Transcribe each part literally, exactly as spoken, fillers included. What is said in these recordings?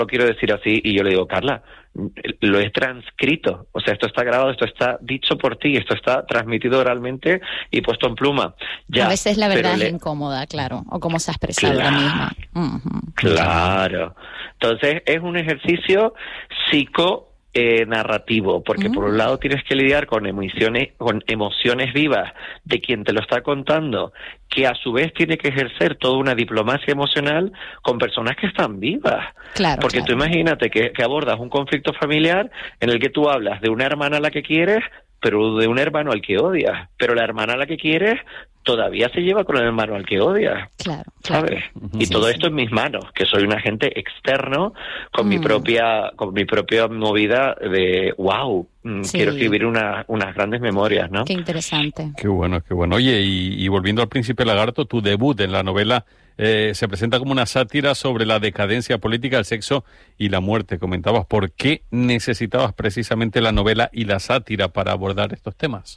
lo quiero decir así, y yo le digo, Carla, lo he transcrito, o sea, esto está grabado, esto está dicho por ti, esto está transmitido oralmente y puesto en pluma. Ya, a veces la verdad le... es incómoda, claro, o cómo se ha expresado claro, la misma. Uh-huh. Claro. Entonces, es un ejercicio psico Eh, narrativo, porque mm. por un lado tienes que lidiar con emociones, con emociones vivas de quien te lo está contando, que a su vez tiene que ejercer toda una diplomacia emocional con personas que están vivas. Claro, porque claro. tú imagínate que, que abordas un conflicto familiar en el que tú hablas de una hermana a la que quieres, pero de un hermano al que odias, pero la hermana a la que quieres todavía se lleva con el hermano al que odias, claro, claro. ¿sabes? Y sí, todo sí. esto en mis manos, que soy un agente externo con mm. mi propia con mi propia movida de wow, sí. quiero escribir una, unas grandes memorias, ¿no? Qué interesante. Qué bueno, qué bueno. Oye, y, y volviendo al Príncipe Lagarto, tu debut en la novela eh, se presenta como una sátira sobre la decadencia política, el sexo y la muerte. Comentabas, ¿por qué necesitabas precisamente la novela y la sátira para abordar estos temas?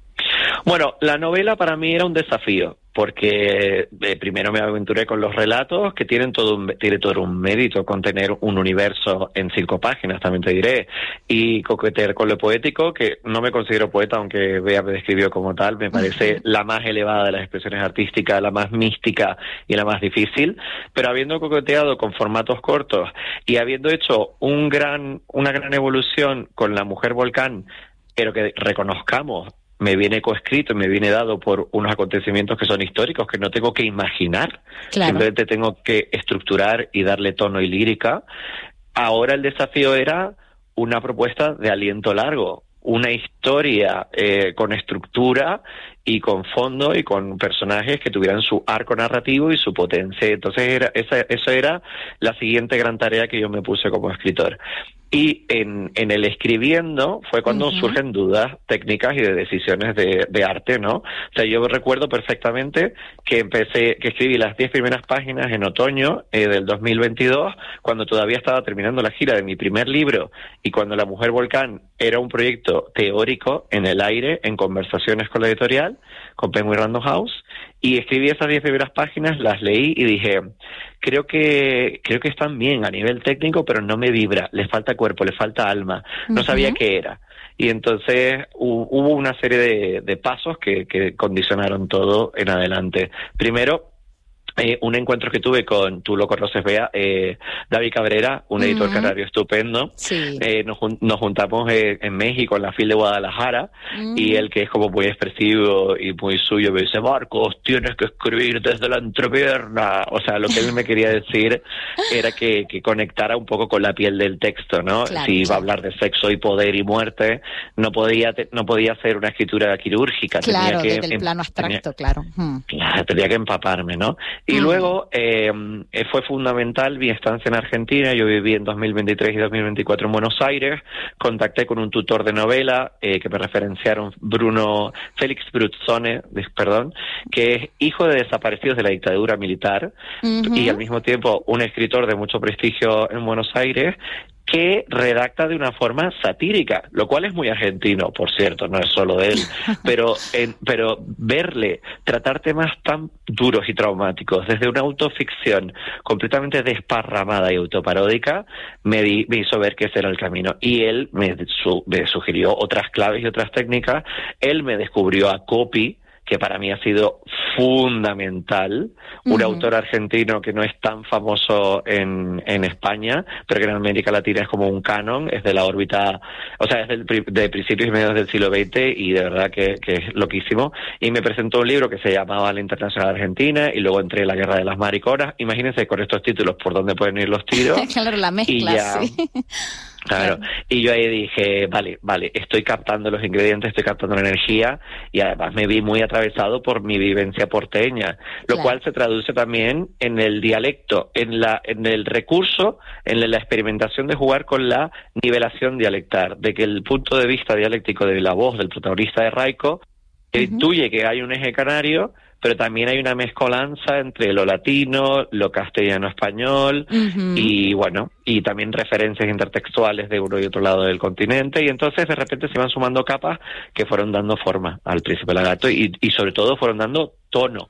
Bueno, la novela para mí era un desafío, porque eh, primero me aventuré con los relatos, que tienen todo un, tiene todo un mérito contener un universo en cinco páginas, también te diré, y coquetear con lo poético, que no me considero poeta, aunque Bea me describió como tal, me parece uh-huh. la más elevada de las expresiones artísticas, la más mística y la más difícil, pero habiendo coqueteado con formatos cortos y habiendo hecho un gran, una gran evolución con La Mujer Volcán, pero que reconozcamos, me viene coescrito y me viene dado por unos acontecimientos que son históricos, que no tengo que imaginar, claro. simplemente tengo que estructurar y darle tono y lírica. Ahora el desafío era una propuesta de aliento largo, una historia eh, con estructura y con fondo y con personajes que tuvieran su arco narrativo y su potencia. Entonces era, esa, esa era la siguiente gran tarea que yo me puse como escritor. Y en, en el escribiendo fue cuando uh-huh. surgen dudas técnicas y de decisiones de, de arte, ¿no? O sea, yo recuerdo perfectamente que empecé, que escribí las diez primeras páginas en otoño eh, del dos mil veintidós, cuando todavía estaba terminando la gira de mi primer libro y cuando La Mujer Volcán era un proyecto teórico en el aire, en conversaciones con la editorial, con Penguin Random House, y escribí esas diez primeras páginas, las leí y dije, creo que creo que están bien a nivel técnico, pero no me vibra, les falta cuerpo, les falta alma, no uh-huh. sabía qué era. Y entonces hu- hubo una serie de, de pasos que, que condicionaron todo en adelante. Primero, Eh, un encuentro que tuve con, tú lo conoces, Bea, eh, David Cabrera, un editor uh-huh. canario estupendo. Sí. Eh, nos, nos juntamos eh, en México, en la FIL de Guadalajara, uh-huh. y él, que es como muy expresivo y muy suyo, me dice, Marcos, tienes que escribir desde la entrepierna. O sea, lo que él me quería decir era que, que conectara un poco con la piel del texto, ¿no? Claro, si iba claro. a hablar de sexo y poder y muerte, no podía te, no podía hacer una escritura quirúrgica. Claro, tenía que, desde el plano abstracto, tenía, claro. Hmm. Claro, tenía que empaparme, ¿no? Y mm. luego eh, fue fundamental mi estancia en Argentina. Yo viví en dos mil veintitrés y dos mil veinticuatro en Buenos Aires. Contacté con un tutor de novela eh, que me referenciaron, Bruno Félix Bruzzone, perdón, que es hijo de desaparecidos de la dictadura militar uh-huh. y al mismo tiempo un escritor de mucho prestigio en Buenos Aires, que redacta de una forma satírica, lo cual es muy argentino, por cierto, no es solo de él, pero en, pero verle tratar temas tan duros y traumáticos desde una autoficción completamente desparramada y autoparódica me, di, me hizo ver que ese era el camino. Y él me, su, me sugirió otras claves y otras técnicas. Él me descubrió a Copy, que para mí ha sido fundamental, un uh-huh. autor argentino que no es tan famoso en, en España, pero que en América Latina es como un canon, es de la órbita, o sea, es del, de principios y medios del siglo veinte, y de verdad que, que es loquísimo. Y me presentó un libro que se llamaba La Internacional Argentina, y luego entré en La Guerra de las Mariconas. Imagínense con estos títulos por dónde pueden ir los tiros. Claro, la mezcla, y ya, sí. Claro, y yo ahí dije, vale, vale, estoy captando los ingredientes, estoy captando la energía, y además me vi muy atravesado por mi vivencia porteña, lo claro. cual se traduce también en el dialecto, en la en el recurso, en la experimentación de jugar con la nivelación dialectal, de que el punto de vista dialéctico de la voz del protagonista de Raico uh-huh. intuye que hay un eje canario, pero también hay una mezcolanza entre lo latino, lo castellano-español, uh-huh. y bueno, y también referencias intertextuales de uno y otro lado del continente, y entonces de repente se van sumando capas que fueron dando forma al Príncipe Lagarto y, y sobre todo fueron dando tono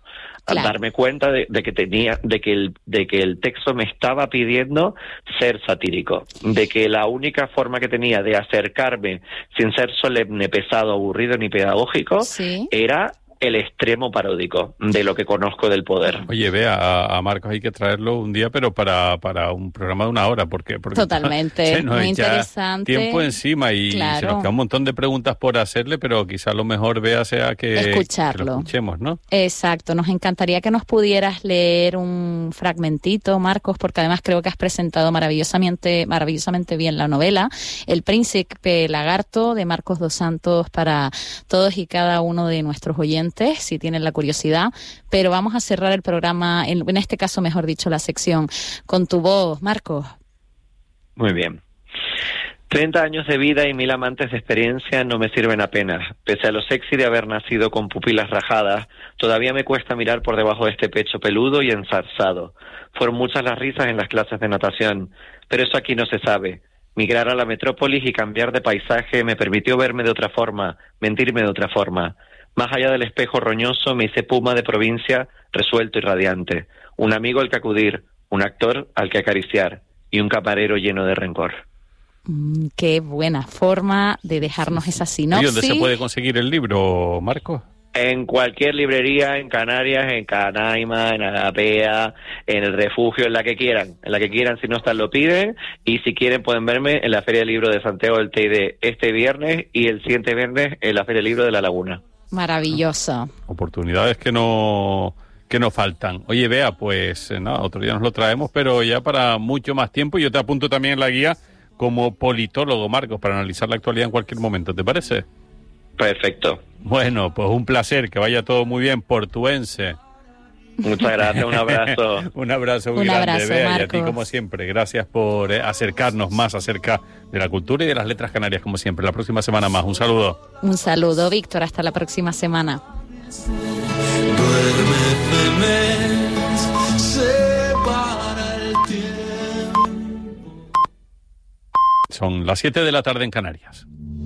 Claro. darme cuenta de, de que tenía, de que el, de que el texto me estaba pidiendo ser satírico, de que la única forma que tenía de acercarme sin ser solemne, pesado, aburrido ni pedagógico Sí. era el extremo paródico de lo que conozco del poder. Oye, vea, a, a Marcos hay que traerlo un día, pero para, para un programa de una hora, porque, porque Totalmente, se nos muy echa interesante. tiempo encima y Claro. se nos queda un montón de preguntas por hacerle, pero quizás lo mejor vea sea que, Escucharlo. que lo escuchemos, ¿no? Exacto, nos encantaría que nos pudieras leer un fragmentito, Marcos, porque además creo que has presentado maravillosamente, maravillosamente bien la novela El Príncipe Lagarto de Marcos dos Santos para todos y cada uno de nuestros oyentes, si tienen la curiosidad, pero vamos a cerrar el programa, en, en este caso, mejor dicho, la sección, con tu voz, Marcos. Muy bien. Treinta años de vida y mil amantes de experiencia no me sirven apenas. Pese a lo sexy de haber nacido con pupilas rajadas, todavía me cuesta mirar por debajo de este pecho peludo y enzarzado. Fueron muchas las risas en las clases de natación, pero eso aquí no se sabe. Migrar a la metrópolis y cambiar de paisaje me permitió verme de otra forma, mentirme de otra forma. Más allá del espejo roñoso me hice puma de provincia, resuelto y radiante. Un amigo al que acudir, un actor al que acariciar y un camarero lleno de rencor. Mm, qué buena forma de dejarnos esa ¿Y sinopsis. dónde se puede conseguir el libro, Marcos? En cualquier librería, en Canarias, en Canaima, en Agapea, en el Refugio, en la que quieran. En la que quieran, si no están, lo piden. Y si quieren, pueden verme en la Feria del Libro de Santiago del Teide este viernes y el siguiente viernes en la Feria del Libro de La Laguna. Maravilloso. Oportunidades que no que nos faltan. Oye, vea, pues eh, nada, otro día nos lo traemos, pero ya para mucho más tiempo. Yo te apunto también en la guía como politólogo, Marcos, para analizar la actualidad en cualquier momento. ¿Te parece? Perfecto. Bueno, pues un placer, que vaya todo muy bien, portuense. Muchas gracias, un abrazo. Un abrazo muy Un grande, abrazo, Bea, y a ti Marcos. como siempre. Gracias por eh, acercarnos más acerca de la cultura y de las letras canarias, como siempre. La próxima semana más. Un saludo. Un saludo, Víctor. Hasta la próxima semana. Son las siete de la tarde en Canarias.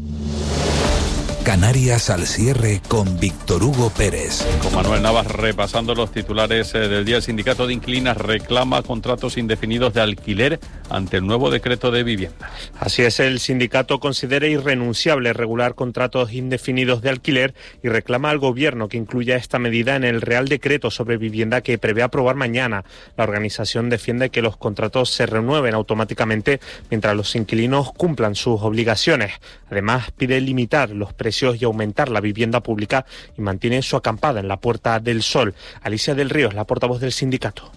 Canarias al cierre con Víctor Hugo Pérez. Con Manuel Navas repasando los titulares eh, del día. El sindicato de inquilinas reclama contratos indefinidos de alquiler ante el nuevo decreto de vivienda. Así es, el sindicato considera irrenunciable regular contratos indefinidos de alquiler y reclama al gobierno que incluya esta medida en el Real Decreto sobre vivienda que prevé aprobar mañana. La organización defiende que los contratos se renueven automáticamente mientras los inquilinos cumplan sus obligaciones. Además, pide limitar los precios y aumentar la vivienda pública y mantiene su acampada en la Puerta del Sol. Alicia del Río es la portavoz del sindicato.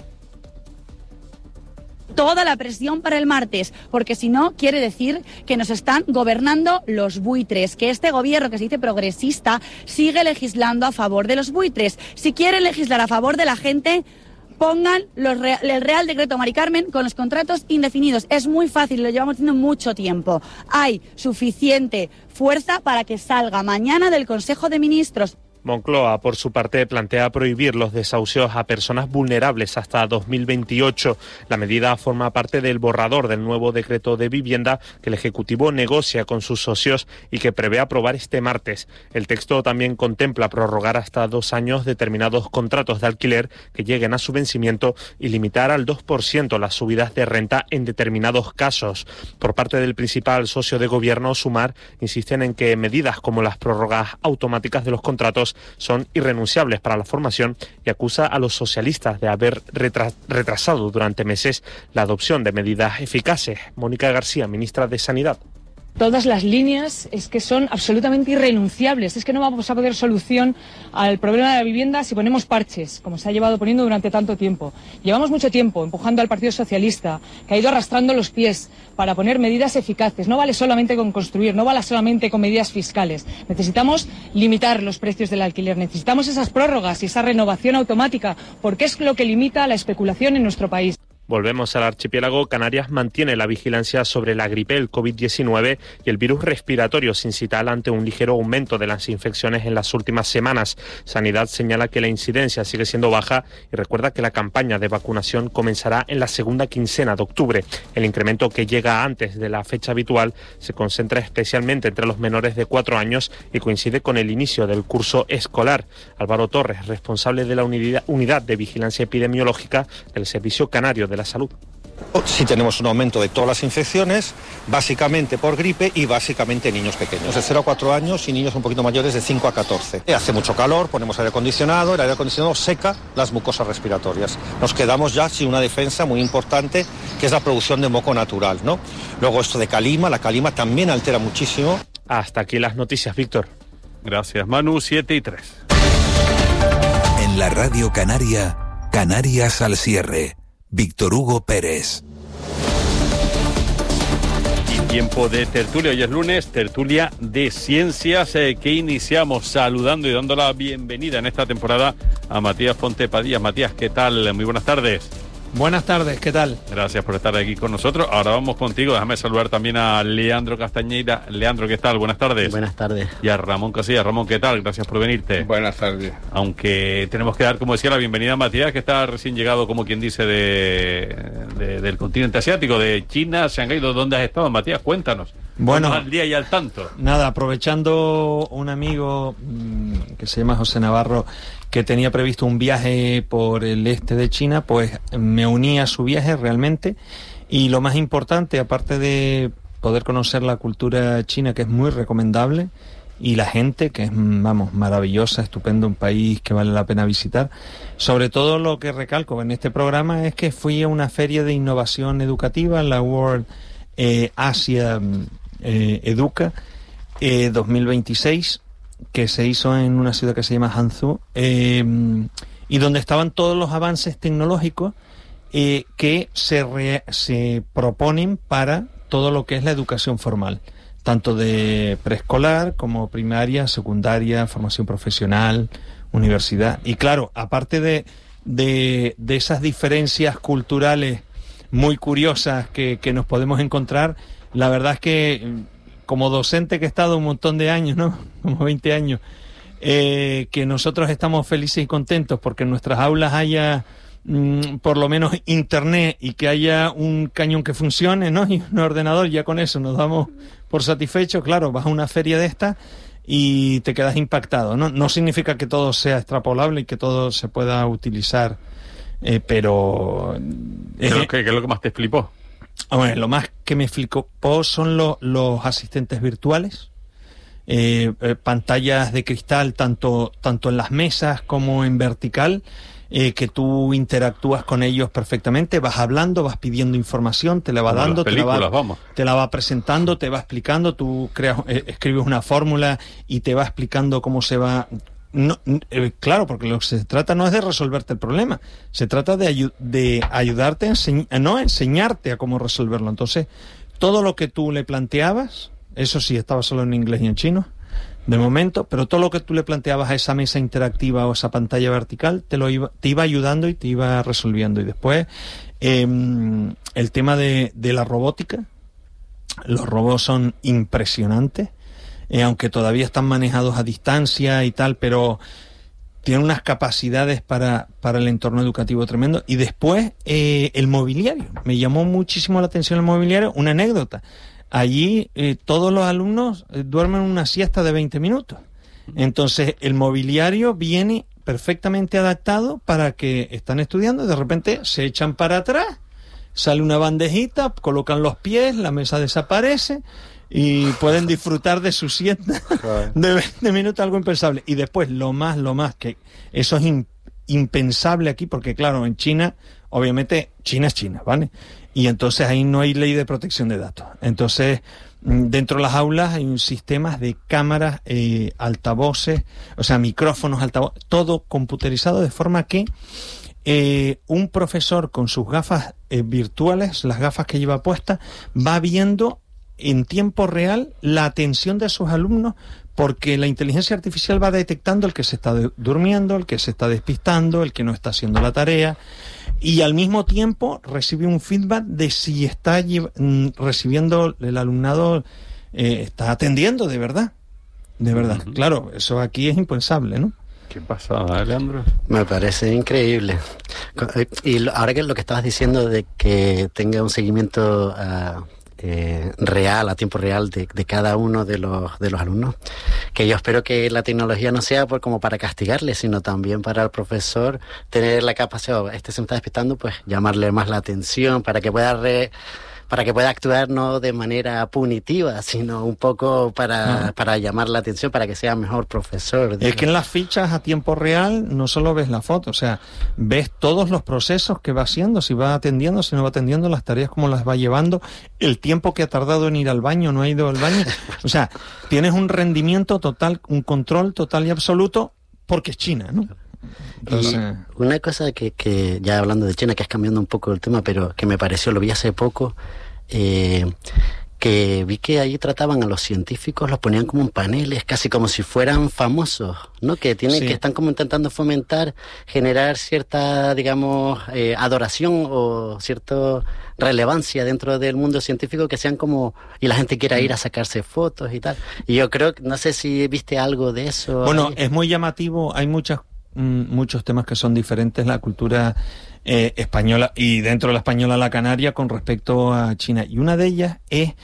Toda la presión para el martes, porque si no quiere decir que nos están gobernando los buitres, que este gobierno que se dice progresista sigue legislando a favor de los buitres. Si quieren legislar a favor de la gente, pongan los re- el Real Decreto Mari Carmen con los contratos indefinidos. Es muy fácil, lo llevamos haciendo mucho tiempo. Hay suficiente fuerza para que salga mañana del Consejo de Ministros. Moncloa, por su parte, plantea prohibir los desahucios a personas vulnerables hasta dos mil veintiocho. La medida forma parte del borrador del nuevo decreto de vivienda que el Ejecutivo negocia con sus socios y que prevé aprobar este martes. El texto también contempla prorrogar hasta dos años determinados contratos de alquiler que lleguen a su vencimiento y limitar al dos por ciento las subidas de renta en determinados casos. Por parte del principal socio de gobierno, Sumar, insisten en que medidas como las prórrogas automáticas de los contratos son irrenunciables para la formación y acusa a los socialistas de haber retras- retrasado durante meses la adopción de medidas eficaces. Mónica García, ministra de Sanidad. Todas las líneas es que son absolutamente irrenunciables. Es que no vamos a poder solución al problema de la vivienda si ponemos parches, como se ha llevado poniendo durante tanto tiempo. Llevamos mucho tiempo empujando al Partido Socialista, que ha ido arrastrando los pies para poner medidas eficaces. No vale solamente con construir, no vale solamente con medidas fiscales. Necesitamos limitar los precios del alquiler. Necesitamos esas prórrogas y esa renovación automática, porque es lo que limita la especulación en nuestro país. Volvemos al archipiélago. Canarias mantiene la vigilancia sobre la gripe, el COVID diecinueve y el virus respiratorio sincital ante un ligero aumento de las infecciones en las últimas semanas. Sanidad señala que la incidencia sigue siendo baja y recuerda que la campaña de vacunación comenzará en la segunda quincena de octubre. El incremento, que llega antes de la fecha habitual, se concentra especialmente entre los menores de cuatro años y coincide con el inicio del curso escolar. Álvaro Torres, responsable de la unidad, unidad de vigilancia epidemiológica del Servicio Canario de la Salud. Sí tenemos un aumento de todas las infecciones, básicamente por gripe y básicamente en niños pequeños, de cero a cuatro años y niños un poquito mayores de cinco a catorce. Hace mucho calor, ponemos aire acondicionado, el aire acondicionado seca las mucosas respiratorias. Nos quedamos ya sin una defensa muy importante, que es la producción de moco natural, ¿no? Luego esto de calima, la calima también altera muchísimo. Hasta aquí las noticias, Víctor. Gracias, Manu. Siete y tres. En la Radio Canaria, Canarias al cierre. Víctor Hugo Pérez. Y tiempo de tertulia. Hoy es lunes, tertulia de ciencias, eh, que iniciamos saludando y dando la bienvenida en esta temporada a Matías Fontepadilla. Matías, ¿qué tal? Muy buenas tardes. Buenas tardes, ¿qué tal? Gracias por estar aquí con nosotros. Ahora vamos contigo. Déjame saludar también a Leandro Castañeira. Leandro, ¿qué tal? Buenas tardes. Buenas tardes. Y a Ramón Casillas. Ramón, ¿qué tal? Gracias por venirte. Buenas tardes. Aunque tenemos que dar, como decía, la bienvenida a Matías, que está recién llegado, como quien dice, de, de del continente asiático, de China, Shanghái. ¿Dónde has estado, Matías? Cuéntanos. Bueno, Vamos al día y al tanto. Nada, aprovechando un amigo mmm, que se llama José Navarro, que tenía previsto un viaje por el este de China, pues me uní a su viaje realmente. Y lo más importante, aparte de poder conocer la cultura china, que es muy recomendable, y la gente, que es, vamos, maravillosa, estupendo, un país que vale la pena visitar. Sobre todo lo que recalco en este programa es que fui a una feria de innovación educativa, la World eh, Asia eh, Educa eh, dos mil veintiséis, que se hizo en una ciudad que se llama Hangzhou, eh, y donde estaban todos los avances tecnológicos eh, que se, re, se proponen para todo lo que es la educación formal, tanto de preescolar como primaria, secundaria, formación profesional, universidad. Y claro, aparte de, de, de esas diferencias culturales muy curiosas que, que nos podemos encontrar, la verdad es que como docente que he estado un montón de años, ¿no? Como veinte años, eh, que nosotros estamos felices y contentos porque en nuestras aulas haya mm, por lo menos internet y que haya un cañón que funcione, ¿no? Y un ordenador, ya con eso nos damos por satisfechos. Claro, vas a una feria de estas y te quedas impactado, ¿no? No significa que todo sea extrapolable y que todo se pueda utilizar, eh, pero... ¿Qué es, lo que, ¿Qué es lo que más te flipó? Bueno, lo más que me flipó son lo, los asistentes virtuales, eh, eh, pantallas de cristal tanto, tanto en las mesas como en vertical, eh, que tú interactúas con ellos perfectamente, vas hablando, vas pidiendo información, te la va como dando, te la va, vamos. te la va presentando, te va explicando, tú creas, eh, escribes una fórmula y te va explicando cómo se va... No, eh, claro, porque lo que se trata no es de resolverte el problema, se trata de, ayu de ayudarte, a ense no enseñarte a cómo resolverlo. Entonces, todo lo que tú le planteabas, eso sí, estaba solo en inglés y en chino, de momento, pero todo lo que tú le planteabas a esa mesa interactiva o esa pantalla vertical, te, lo iba, te iba ayudando y te iba resolviendo. Y después, eh, el tema de, de la robótica, los robots son impresionantes. Eh, aunque todavía están manejados a distancia y tal, pero tienen unas capacidades para, para el entorno educativo tremendo. Y después, eh, el mobiliario. Me llamó muchísimo la atención el mobiliario. Una anécdota. Allí eh, todos los alumnos eh, duermen una siesta de veinte minutos. Entonces, el mobiliario viene perfectamente adaptado para que están estudiando y de repente se echan para atrás, sale una bandejita, colocan los pies, la mesa desaparece... y pueden disfrutar de su siesta de veinte minutos, algo impensable. Y después, lo más, lo más, que eso es in, impensable aquí, porque claro, en China, obviamente, China es China, ¿vale? Y entonces ahí no hay ley de protección de datos. Entonces, dentro de las aulas hay un sistema de cámaras, eh, altavoces, o sea, micrófonos, altavoces, todo computerizado, de forma que eh, un profesor con sus gafas eh, virtuales, las gafas que lleva puestas, va viendo en tiempo real la atención de sus alumnos, porque la inteligencia artificial va detectando el que se está durmiendo, el que se está despistando, el que no está haciendo la tarea, y al mismo tiempo recibe un feedback de si está lle- recibiendo el alumnado, eh, está atendiendo de verdad, de verdad. Uh-huh. Claro, eso aquí es impensable, ¿no? ¿Qué pasa, Leandro? Me parece increíble. Y ahora que lo que estabas diciendo de que tenga un seguimiento uh, eh, real, a tiempo real de, de cada uno de los de los alumnos, que yo espero que la tecnología no sea por, como para castigarle, sino también para el profesor tener la capacidad, oh, este se me está despistando, pues llamarle más la atención para que pueda re, para que pueda actuar no de manera punitiva, sino un poco para, ah. para llamar la atención, para que sea mejor profesor. Es digamos. Que en las fichas a tiempo real no solo ves la foto, o sea, ves todos los procesos que va haciendo, si va atendiendo, si no va atendiendo, las tareas cómo las va llevando, el tiempo que ha tardado en ir al baño, no ha ido al baño. O sea, tienes un rendimiento total, un control total y absoluto, porque es China, ¿no? Entonces, y una cosa que, que, ya hablando de China, que es cambiando un poco el tema, pero que me pareció, lo vi hace poco, eh, que vi que ahí trataban a los científicos, los ponían como en paneles, casi como si fueran famosos, ¿no? Que tienen, sí. que están como intentando fomentar, generar cierta, digamos, eh, adoración o cierta relevancia dentro del mundo científico, que sean como, y la gente quiera ir a sacarse fotos y tal. Y yo creo, no sé si viste algo de eso. Bueno, ahí. Es muy llamativo, hay muchas muchos temas que son diferentes, la cultura eh, española y dentro de la española la canaria con respecto a China, y una de ellas es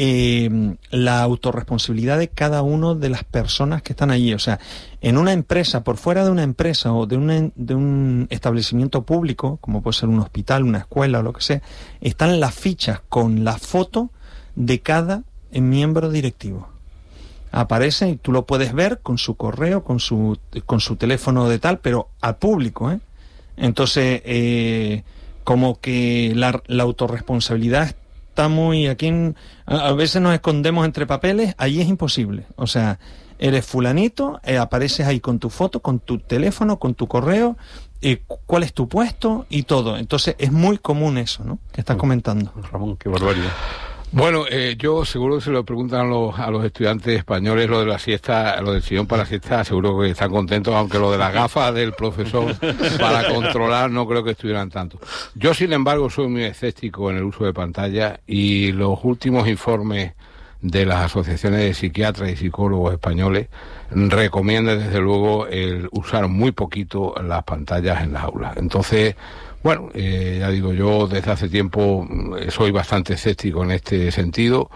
eh, la autorresponsabilidad de cada uno de las personas que están allí. O sea, en una empresa, por fuera de una empresa o de, una, de un establecimiento público, como puede ser un hospital, una escuela o lo que sea, están las fichas con la foto de cada miembro directivo. Aparece y tú lo puedes ver con su correo, con su con su teléfono de tal, pero al público, ¿eh? Entonces, eh, como que la, la autorresponsabilidad está muy... Aquí en, a, a veces nos escondemos entre papeles, allí es imposible. O sea, eres fulanito, eh, apareces ahí con tu foto, con tu teléfono, con tu correo, eh, cuál es tu puesto y todo. Entonces, es muy común eso, ¿no? Que estás comentando. Ramón, qué barbaridad. Bueno, eh, yo seguro que se lo preguntan a los, a los estudiantes españoles, lo de la siesta, lo del sillón para la siesta, seguro que están contentos, aunque lo de las gafas del profesor para controlar no creo que estuvieran tanto. Yo, sin embargo, soy muy escéptico en el uso de pantalla, y los últimos informes de las asociaciones de psiquiatras y psicólogos españoles recomiendan desde luego el usar muy poquito las pantallas en las aulas. Entonces, bueno, eh, ya digo, yo desde hace tiempo soy bastante escéptico en este sentido,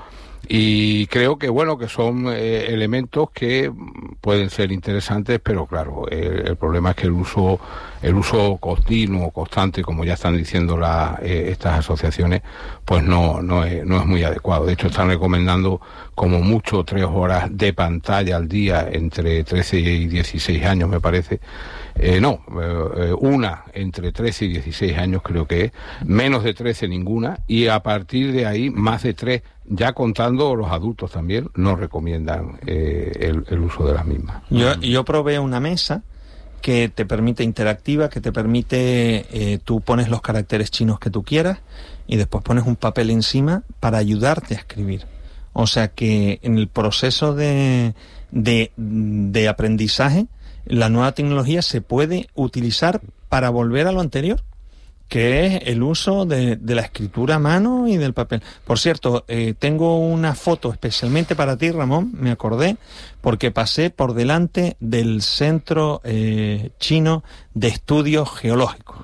y creo que, bueno, que son eh, elementos que pueden ser interesantes, pero claro, el, el problema es que el uso el uso continuo, constante, como ya están diciendo la, eh, estas asociaciones, pues no no es, no es muy adecuado. De hecho, están recomendando como mucho tres horas de pantalla al día entre trece y dieciséis años, me parece. Eh, no, eh, una entre trece y dieciséis años creo que es, menos de trece ninguna, y a partir de ahí más de tres, ya contando los adultos también, no recomiendan eh, el, el uso de las mismas. Yo, yo probé una mesa que te permite interactiva, que te permite, eh, tú pones los caracteres chinos que tú quieras y después pones un papel encima para ayudarte a escribir. O sea que en el proceso de, de, de aprendizaje, la nueva tecnología se puede utilizar para volver a lo anterior, que es el uso de, de la escritura a mano y del papel. Por cierto, eh, tengo una foto especialmente para ti, Ramón, me acordé, porque pasé por delante del Centro eh, Chino de Estudios Geológicos.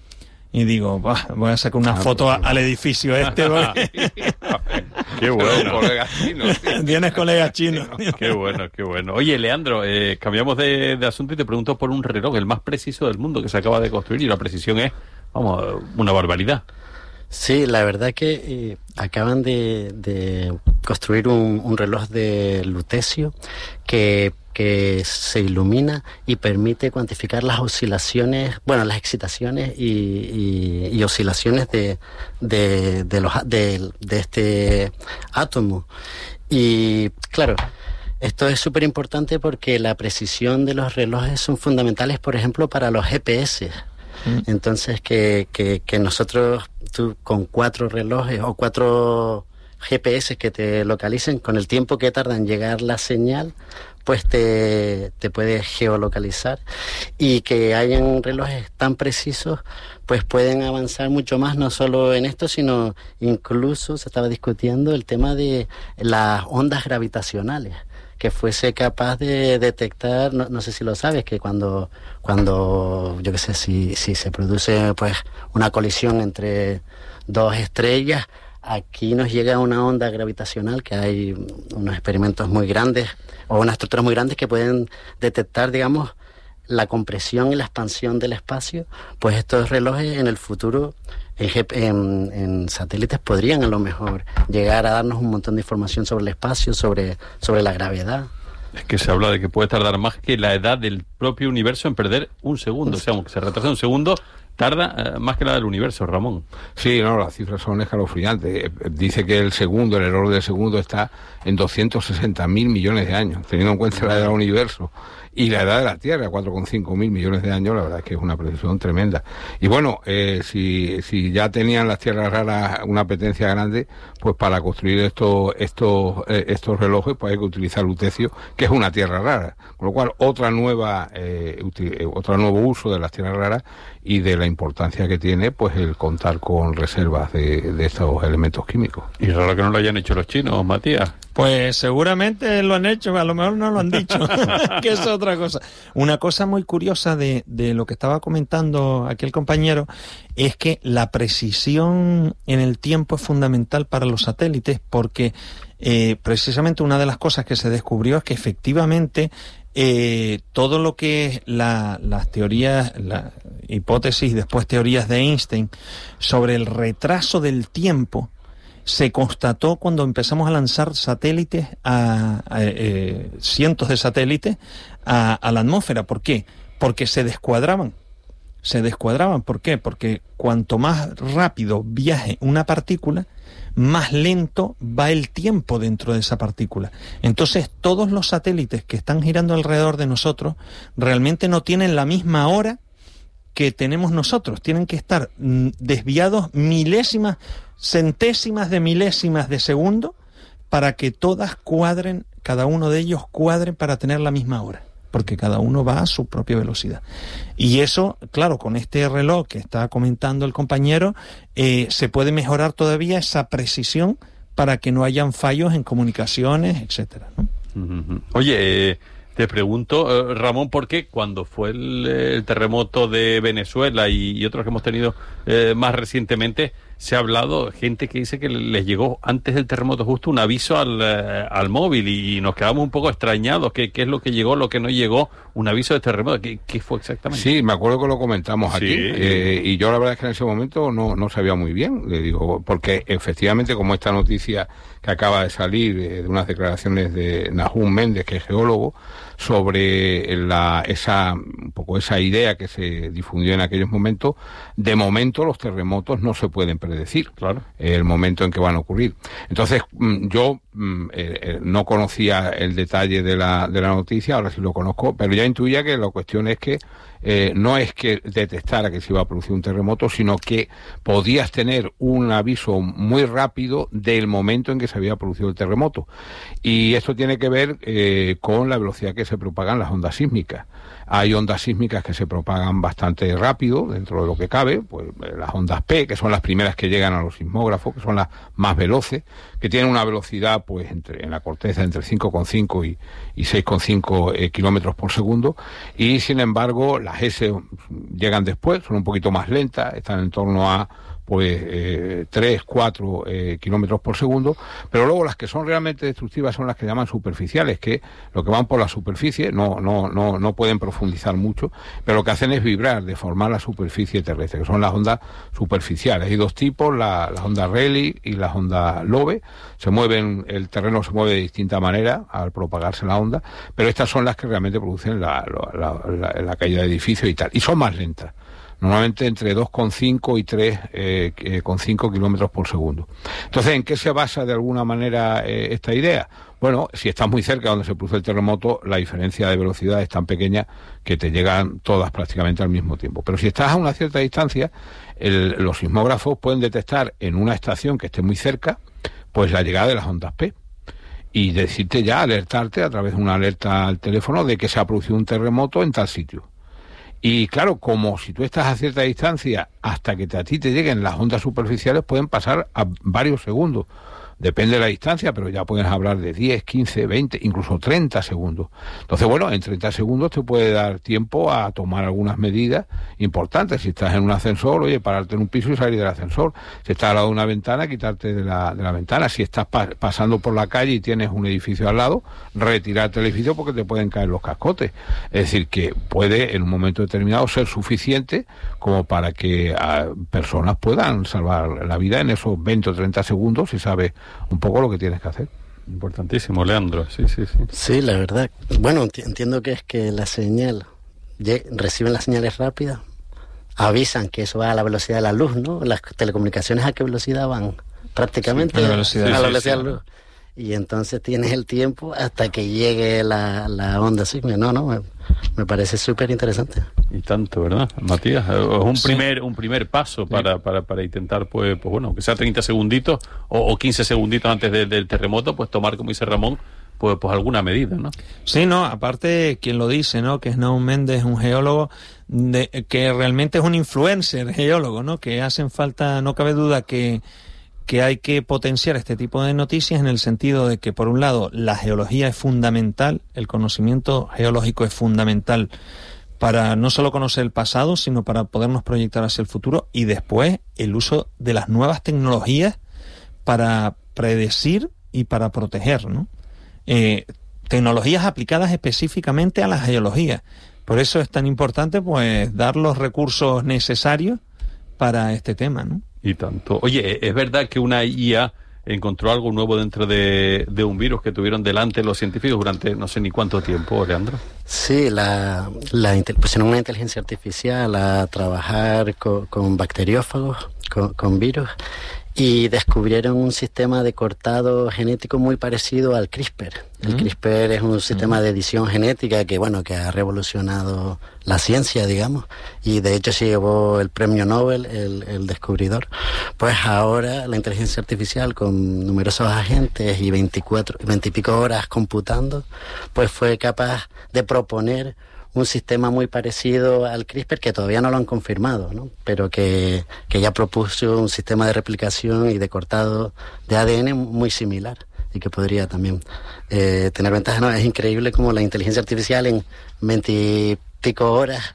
Y digo, bah, voy a sacar una ah, foto a, al edificio este. Qué bueno. Colegas chinos. Tienes colegas chinos. Qué bueno, qué bueno. Oye, Leandro, eh, cambiamos de, de asunto y te pregunto por un reloj, el más preciso del mundo, que se acaba de construir, y la precisión es, vamos, una barbaridad. Sí, la verdad que eh, acaban de, de construir un, un reloj de lutecio que, que se ilumina y permite cuantificar las oscilaciones, bueno, las excitaciones y, y, y oscilaciones de, de, de, los, de, de este átomo. Y claro, esto es súper importante porque la precisión de los relojes son fundamentales, por ejemplo, para los G P S. Entonces, que, que, que nosotros, tú con cuatro relojes o cuatro G P S que te localicen, con el tiempo que tarda en llegar la señal, pues te, te puede geolocalizar, y que hayan relojes tan precisos, pues pueden avanzar mucho más, no solo en esto, sino incluso se estaba discutiendo el tema de las ondas gravitacionales, que fuese capaz de detectar, no, no sé si lo sabes, que cuando, cuando yo qué sé, si, si se produce pues una colisión entre dos estrellas, aquí nos llega una onda gravitacional, que hay unos experimentos muy grandes, o unas estructuras muy grandes que pueden detectar, digamos, la compresión y la expansión del espacio. Pues estos relojes en el futuro, en, en, en satélites, podrían a lo mejor llegar a darnos un montón de información sobre el espacio, sobre, sobre la gravedad. Es que se habla de que puede tardar más que la edad del propio universo en perder un segundo. O sea, aunque se retrasa un segundo, tarda eh, más que la del universo, Ramón. Sí, no, las cifras son escalofriantes. Dice que el segundo, el error del segundo está en doscientos sesenta mil millones de años, teniendo en cuenta la edad del universo y la edad de la Tierra, cuatro coma cinco mil millones de años. La verdad es que es una precisión tremenda. Y bueno, eh, si, si ya tenían las tierras raras una apetencia grande, pues para construir estos estos eh, estos relojes, pues hay que utilizar lutecio, que es una tierra rara. Con lo cual, otra nueva eh, util, otro nuevo uso de las tierras raras y de la importancia que tiene, pues el contar con reservas de, de estos elementos químicos. Y raro que no lo hayan hecho los chinos, Matías. Pues seguramente lo han hecho, a lo mejor no lo han dicho, que es otra cosa. Una cosa muy curiosa de, de lo que estaba comentando aquí el compañero es que la precisión en el tiempo es fundamental para los satélites, porque eh, precisamente una de las cosas que se descubrió es que efectivamente eh, todo lo que es la, las teorías, la hipótesis, después teorías de Einstein sobre el retraso del tiempo, se constató cuando empezamos a lanzar satélites, a, a eh, cientos de satélites a, a la atmósfera. ¿Por qué? Porque se descuadraban. Se descuadraban. ¿Por qué? Porque cuanto más rápido viaje una partícula, más lento va el tiempo dentro de esa partícula. Entonces, todos los satélites que están girando alrededor de nosotros realmente no tienen la misma hora que tenemos nosotros. Tienen que estar mm, desviados milésimas, centésimas de milésimas de segundo para que todas cuadren, cada uno de ellos cuadren para tener la misma hora, porque cada uno va a su propia velocidad. Y eso, claro, con este reloj que está comentando el compañero, eh, se puede mejorar todavía esa precisión para que no hayan fallos en comunicaciones, etcétera, ¿no? Uh-huh. Oye, eh, te pregunto, eh, Ramón, ¿por qué cuando fue el, el terremoto de Venezuela y, y otros que hemos tenido eh, más recientemente, se ha hablado, gente que dice que les llegó antes del terremoto justo un aviso al, eh, al móvil, y nos quedamos un poco extrañados? ¿Qué, qué es lo que llegó, lo que no llegó? Un aviso de terremoto, ¿qué, qué fue exactamente? Sí, me acuerdo que lo comentamos aquí, sí. eh, y yo la verdad es que en ese momento no, no sabía muy bien, le digo, porque efectivamente, como esta noticia que acaba de salir eh, de unas declaraciones de Nahum Méndez, que es geólogo, sobre la, esa, un poco esa idea que se difundió en aquellos momentos, de momento los terremotos no se pueden predecir, claro, el momento en que van a ocurrir. Entonces, yo eh, eh, no conocía el detalle de la, de la noticia, ahora sí lo conozco, pero ya intuía que la cuestión es que eh, no es que detectara que se iba a producir un terremoto, sino que podías tener un aviso muy rápido del momento en que se había producido el terremoto. Y esto tiene que ver eh, con la velocidad que se propagan las ondas sísmicas. Hay ondas sísmicas que se propagan bastante rápido, dentro de lo que cabe, pues las ondas P, que son las primeras que llegan a los sismógrafos, que son las más veloces, que tienen una velocidad pues entre en la corteza entre cinco coma cinco y, y seis coma cinco eh, kilómetros por segundo, y sin embargo las S llegan después, son un poquito más lentas, están en torno a pues eh, tres, cuatro eh, kilómetros por segundo, pero luego las que son realmente destructivas son las que llaman superficiales, que lo que van por la superficie no no no no pueden profundizar mucho, pero lo que hacen es vibrar, deformar la superficie terrestre, que son las ondas superficiales. Hay dos tipos, la, las ondas Rayleigh y las ondas Lobe. Se mueven, el terreno se mueve de distinta manera al propagarse la onda, pero estas son las que realmente producen la, la, la, la, la caída de edificios y tal, y son más lentas. Normalmente entre dos coma cinco y tres coma cinco eh, kilómetros por segundo. Entonces, ¿en qué se basa de alguna manera eh, esta idea? Bueno, si estás muy cerca donde se produce el terremoto, la diferencia de velocidad es tan pequeña que te llegan todas prácticamente al mismo tiempo. Pero si estás a una cierta distancia, el, los sismógrafos pueden detectar en una estación que esté muy cerca, pues la llegada de las ondas P. Y decirte ya, alertarte a través de una alerta al teléfono de que se ha producido un terremoto en tal sitio. Y claro, como si tú estás a cierta distancia, hasta que te, a ti te lleguen las ondas superficiales pueden pasar a varios segundos. Depende de la distancia, pero ya puedes hablar de diez, quince, veinte, incluso treinta segundos. Entonces, bueno, en treinta segundos te puede dar tiempo a tomar algunas medidas importantes. Si estás en un ascensor, oye, pararte en un piso y salir del ascensor. Si estás al lado de una ventana, quitarte de la, de la ventana. Si estás pa- pasando por la calle y tienes un edificio al lado, retirarte del edificio porque te pueden caer los cascotes. Es decir, que puede en un momento determinado ser suficiente como para que a personas puedan salvar la vida en esos veinte o treinta segundos si sabes un poco lo que tienes que hacer. Importantísimo, Leandro. Sí, sí, sí. Sí, la verdad. Bueno, enti- entiendo que es que la señal, ye- reciben las señales rápidas, avisan que eso va a la velocidad de la luz, ¿no? Las telecomunicaciones, ¿a qué velocidad van? Prácticamente sí, a la velocidad, a la sí, velocidad sí, de la luz. Y entonces tienes el tiempo hasta que llegue la, la onda sísmica. No, no, me, me parece súper interesante. Y tanto, ¿verdad, Matías? Es un Sí. primer un primer paso para, sí. para, para intentar, pues, pues bueno, que sea treinta segunditos o, o quince segunditos antes de, del terremoto, pues tomar, como dice Ramón, pues, pues alguna medida, ¿no? Sí, no, aparte, quien lo dice, ¿no? Que es Naum Méndez, un geólogo de, que realmente es un influencer geólogo, ¿no? Que hacen falta, no cabe duda que que hay que potenciar este tipo de noticias en el sentido de que, por un lado, la geología es fundamental, el conocimiento geológico es fundamental para no solo conocer el pasado, sino para podernos proyectar hacia el futuro, y después el uso de las nuevas tecnologías para predecir y para proteger, ¿no? Eh, tecnologías aplicadas específicamente a la geología. Por eso es tan importante, pues, dar los recursos necesarios para este tema, ¿no? Y tanto. Oye, ¿es verdad que una I A encontró algo nuevo dentro de, de un virus que tuvieron delante los científicos durante no sé ni cuánto tiempo, Leandro? Sí, la, la pusieron una inteligencia artificial a trabajar con, con bacteriófagos, con, con virus, y descubrieron un sistema de cortado genético muy parecido al CRISPR. El mm. CRISPR es un sistema mm. de edición genética que, bueno, que ha revolucionado la ciencia, digamos, y de hecho se llevó el premio Nobel, el, el descubridor. Pues ahora la inteligencia artificial, con numerosos agentes y veinticuatro, veinte y pico horas computando, pues fue capaz de proponer un sistema muy parecido al CRISPR, que todavía no lo han confirmado, ¿no? Pero que, que ya propuso un sistema de replicación y de cortado de A D N muy similar y que podría también eh, tener ventajas. No, es increíble cómo la inteligencia artificial en veintipico horas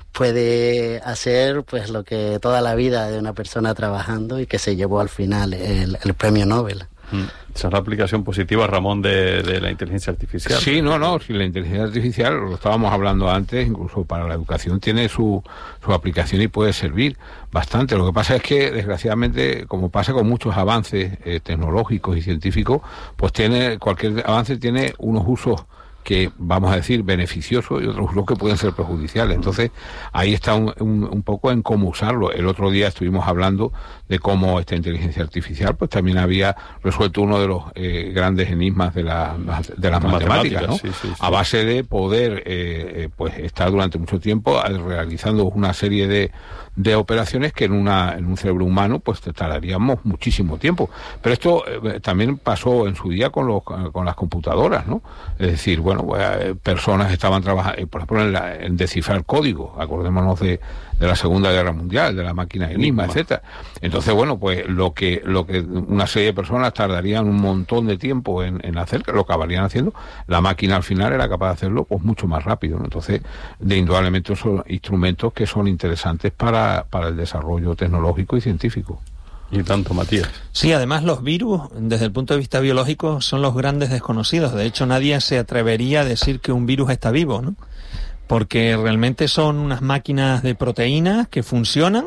puede hacer pues lo que toda la vida de una persona trabajando y que se llevó al final el, el premio Nobel. Esa es la aplicación positiva, Ramón, de, de la inteligencia artificial. Sí, no, no, si la inteligencia artificial, lo estábamos hablando antes, incluso para la educación tiene su, su aplicación y puede servir bastante. Lo que pasa es que, desgraciadamente, como pasa con muchos avances eh, tecnológicos y científicos, pues tiene cualquier avance tiene unos usos que, vamos a decir, beneficiosos y otros usos que pueden ser perjudiciales. Entonces, ahí está un, un, un poco en cómo usarlo. El otro día estuvimos hablando de cómo esta inteligencia artificial pues también había resuelto uno de los eh, grandes enigmas de, la, de las matemáticas, ¿no? Sí, sí, sí. A base de poder eh, pues estar durante mucho tiempo realizando una serie de, de operaciones que en una en un cerebro humano pues tardaríamos muchísimo tiempo. Pero esto eh, también pasó en su día con los con las computadoras, ¿no? Es decir, bueno, pues, personas estaban trabajando, por ejemplo, en, la, en descifrar código. Acordémonos de, de la Segunda Guerra Mundial, de la máquina de Enigma, etcétera. Entonces, bueno, pues lo que lo que una serie de personas tardarían un montón de tiempo en, en hacer, lo acabarían haciendo, la máquina al final era capaz de hacerlo pues mucho más rápido, ¿no? Entonces, de indudablemente son instrumentos que son interesantes para, para el desarrollo tecnológico y científico. Y tanto, Matías. Sí, además los virus, desde el punto de vista biológico, son los grandes desconocidos. De hecho, nadie se atrevería a decir que un virus está vivo, ¿no? Porque realmente son unas máquinas de proteínas que funcionan,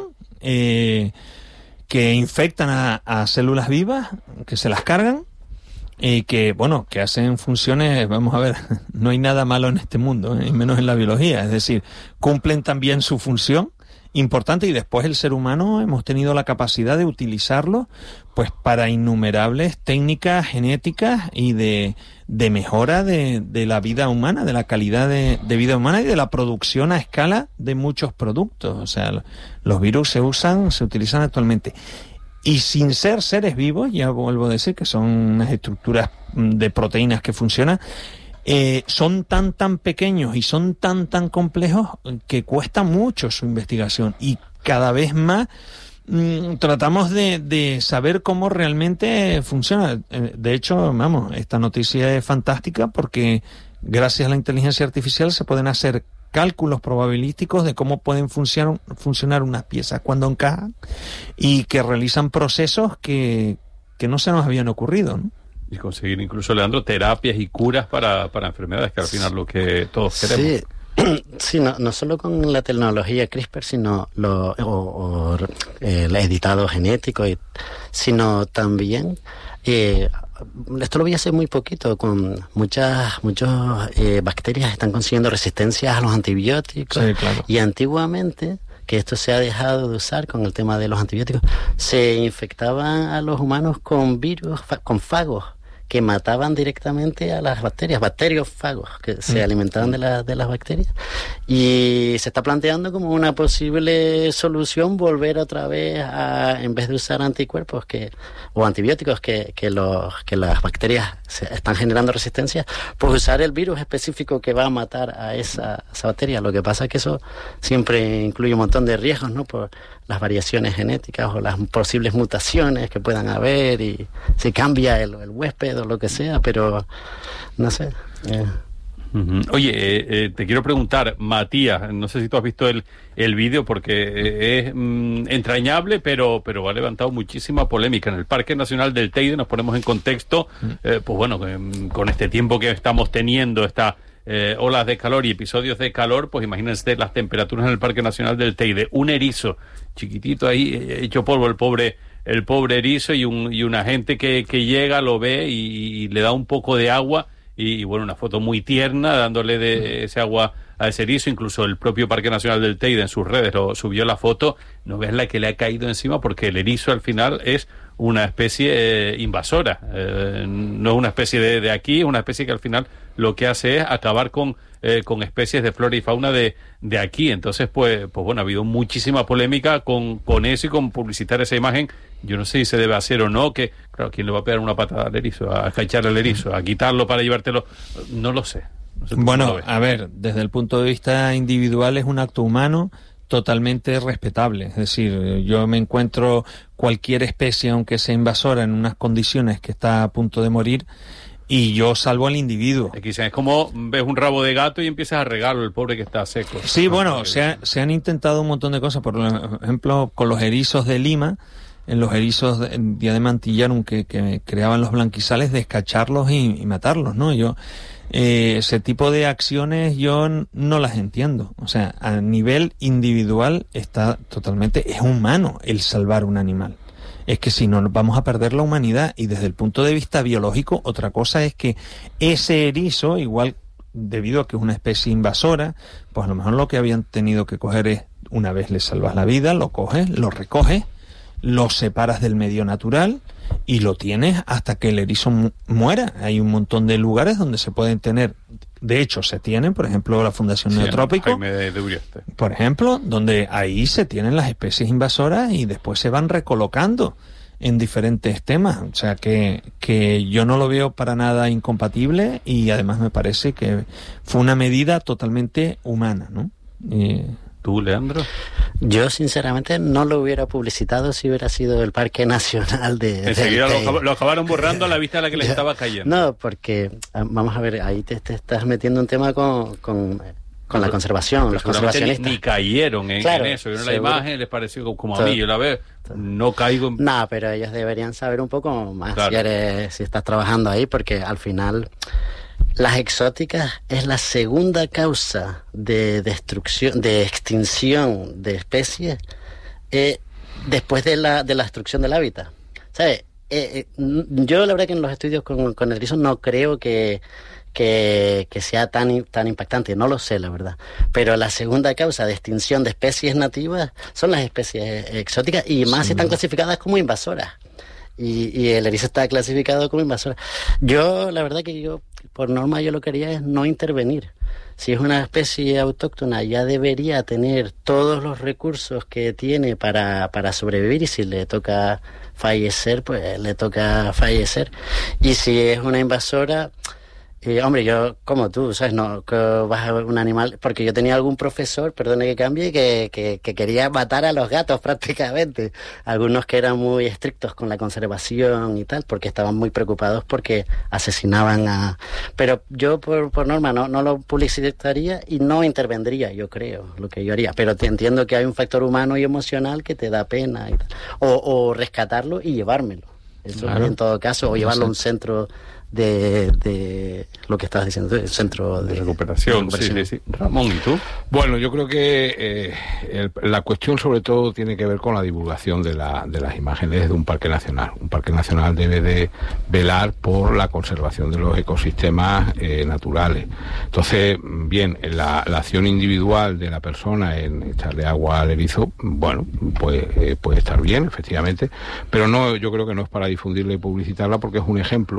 eh, que infectan a, a células vivas, que se las cargan, y que, bueno, que hacen funciones, vamos a ver, no hay nada malo en este mundo, ¿eh? Y menos en la biología. Es decir, cumplen también su función importante, y después el ser humano hemos tenido la capacidad de utilizarlo pues para innumerables técnicas genéticas y de, de mejora de, de la vida humana, de la calidad de, de vida humana y de la producción a escala de muchos productos. O sea, los virus se usan, se utilizan actualmente. y sin ser seres vivos, ya vuelvo a decir que son unas estructuras de proteínas que funcionan, eh, son tan tan pequeños y son tan tan complejos que cuesta mucho su investigación, y cada vez más mmm, tratamos de, de saber cómo realmente funciona. De hecho, vamos, esta noticia es fantástica porque gracias a la inteligencia artificial se pueden hacer cálculos probabilísticos de cómo pueden funcionar, funcionar unas piezas cuando encajan, y que realizan procesos que, que no se nos habían ocurrido, ¿no? Y conseguir incluso, Leandro, terapias y curas para, para enfermedades, que al final es lo que todos queremos. Sí, sí, no, no solo con la tecnología CRISPR, sino lo, o, o el editado genético, y, sino también... Eh, esto lo vi hace muy poquito, con muchas muchas eh, bacterias están consiguiendo resistencias a los antibióticos. Sí, claro. Y antiguamente, que esto se ha dejado de usar con el tema de los antibióticos, se infectaban a los humanos con virus, fa- con fagos, que mataban directamente a las bacterias, bacteriófagos, que se alimentaban de, la, de las bacterias. Y se está planteando como una posible solución volver otra vez a, en vez de usar anticuerpos que o antibióticos que, que, los, que las bacterias se están generando resistencia, pues usar el virus específico que va a matar a esa, esa bacteria. Lo que pasa es que eso siempre incluye un montón de riesgos, ¿no? Por las variaciones genéticas o las posibles mutaciones que puedan haber, y si cambia el, el huésped o lo que sea, pero no sé. Eh. Uh-huh. Oye, eh, eh, te quiero preguntar, Matías, no sé si tú has visto el, el vídeo, porque eh, es mm, entrañable, pero pero ha levantado muchísima polémica. En el Parque Nacional del Teide, nos ponemos en contexto, eh, pues bueno, eh, con este tiempo que estamos teniendo, esta eh, olas de calor y episodios de calor, pues imagínense las temperaturas en el Parque Nacional del Teide. Un erizo chiquitito ahí, eh, hecho polvo, el pobre el pobre erizo, y un y una gente que, que llega, lo ve y, y le da un poco de agua, y, y bueno, una foto muy tierna dándole de ese agua a ese erizo. Incluso el propio Parque Nacional del Teide en sus redes lo subió la foto. No ves la que le ha caído encima, porque el erizo al final es una especie eh, invasora, eh, no es una especie de, de aquí, es una especie que al final lo que hace es acabar con eh, con especies de flora y fauna de, de aquí. Entonces, pues pues bueno, ha habido muchísima polémica con, con eso y con publicitar esa imagen. Yo no sé si se debe hacer o no, que claro, ¿quién le va a pegar una patada al erizo? A cacharle al erizo, a quitarlo para llevártelo, no lo sé. No sé bueno, a ver, desde el punto de vista individual es un acto humano totalmente respetable. Es decir, yo me encuentro cualquier especie, aunque sea invasora, en unas condiciones que está a punto de morir, y yo salvo al individuo. Es como ves un rabo de gato y empiezas a regarlo, el pobre que está seco. Sí, bueno, se, ha, se han intentado un montón de cosas. Por ejemplo, con los erizos de Lima, en los erizos de Diadema antillarum que, que creaban los blanquizales, descacharlos y, y matarlos, ¿no? Yo eh, ese tipo de acciones yo no las entiendo. O sea, a nivel individual está totalmente, es humano el salvar un animal. Es que si no, vamos a perder la humanidad. Y desde el punto de vista biológico, otra cosa es que ese erizo, igual debido a que es una especie invasora, pues a lo mejor lo que habían tenido que coger es, una vez le salvas la vida, lo coges, lo recoges, lo separas del medio natural y lo tienes hasta que el erizo mu- muera. Hay un montón de lugares donde se pueden tener, de hecho se tienen, por ejemplo la Fundación sí, Neotrópico, Jaime de, de Uriarte, por ejemplo, donde ahí se tienen las especies invasoras y después se van recolocando en diferentes temas. O sea que, que yo no lo veo para nada incompatible, y además me parece que fue una medida totalmente humana, ¿no? Eh, ¿Tú, Leandro? Yo, sinceramente, no lo hubiera publicitado si hubiera sido el Parque Nacional de... Enseguida de, lo, lo acabaron borrando a la vista a la que les estaba cayendo. No, porque, vamos a ver, ahí te, te estás metiendo un tema con, con, con la conservación, los conservacionistas. Ni, ni cayeron en, claro, en eso. Vieron la seguro. imagen, les pareció como a mí, yo la veo, no caigo en... No, pero ellos deberían saber un poco más, claro. si, eres, si estás trabajando ahí, porque al final... Las exóticas es la segunda causa de destrucción, de extinción de especies eh, después de la de la destrucción del hábitat. ¿Sabes? Eh, eh, yo la verdad que en los estudios con, con el erizo no creo que, que, que sea tan, tan impactante, no lo sé la verdad. Pero la segunda causa de extinción de especies nativas son las especies exóticas, y más sí, están clasificadas como invasoras. Y, y el erizo está clasificado como invasora. Yo, la verdad que yo, por norma, yo lo que haría es no intervenir. si es una especie autóctona, ya debería tener todos los recursos que tiene para, para sobrevivir, y si le toca fallecer, pues le toca fallecer. Y si es una invasora... Eh, hombre, yo, como tú, ¿sabes? No, que vas a ver un animal... Porque yo tenía algún profesor, perdone que cambie, que, que, que quería matar a los gatos prácticamente. Algunos que eran muy estrictos con la conservación y tal, porque estaban muy preocupados porque asesinaban a... Pero yo, por, por norma, no, no lo publicitaría y no intervendría, yo creo, lo que yo haría. Pero te entiendo que hay un factor humano y emocional que te da pena y tal. O, o rescatarlo y llevármelo. Eso claro. En todo caso, o llevarlo a un centro... De, de lo que estabas diciendo, el centro de, de, recuperación, de recuperación. Sí, sí, sí. Ramón, ¿y tú? Bueno, yo creo que eh, el, la cuestión sobre todo tiene que ver con la divulgación de, la, de las imágenes de un parque nacional. Un parque nacional debe de velar por la conservación de los ecosistemas eh, naturales. Entonces, bien, la, la acción individual de la persona en echarle agua al erizo, bueno, pues eh, puede estar bien, efectivamente, pero no, yo creo que no es para difundirla y publicitarla, porque es un ejemplo